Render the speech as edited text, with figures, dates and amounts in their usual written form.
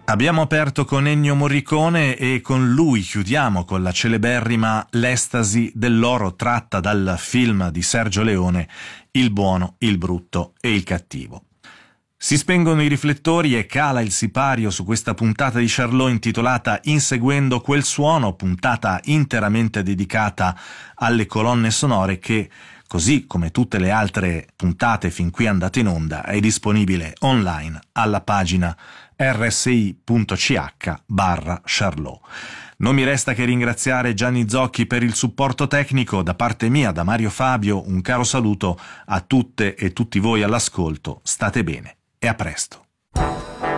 Abbiamo aperto con Ennio Morricone e con lui chiudiamo con la celeberrima L'estasi dell'oro tratta dal film di Sergio Leone Il buono, il brutto e il cattivo. Si spengono i riflettori e cala il sipario su questa puntata di Charlot intitolata Inseguendo quel suono, puntata interamente dedicata alle colonne sonore che, così come tutte le altre puntate fin qui andate in onda, è disponibile online alla pagina rsi.ch/Charlot. Non mi resta che ringraziare Gianni Zocchi per il supporto tecnico. Da parte mia, da Mario Fabio, un caro saluto a tutte e tutti voi all'ascolto. State bene e a presto.